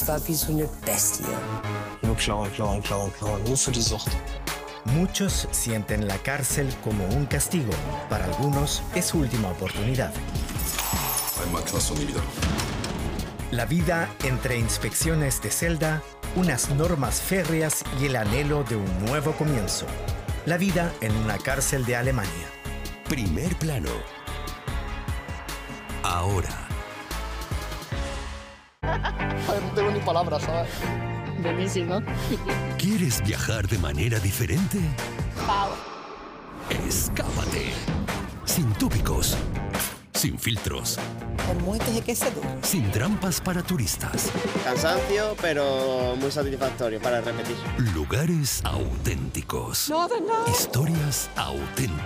war wie so eine Bestie. Nur klauen, klauen, klauen, klauen. Nur für die Sucht. Muchos sienten la cárcel como un castigo. Para algunos es su última oportunidad. Einmal Knast und nie wieder. La vida entre inspecciones de celda, unas normas férreas y el anhelo de un nuevo comienzo. La vida en una cárcel de Alemania. Primer plano. Ahora. No tengo ni palabras, ¿sabes? Buenísimo. ¿Quieres viajar de manera diferente? Pau. Escápate. Sin tópicos. Sin filtros. É muito enriquecedor. Sin trampas para turistas. Cansancio, pero muy satisfactorio para repetir. Lugares auténticos. Historias auténticas.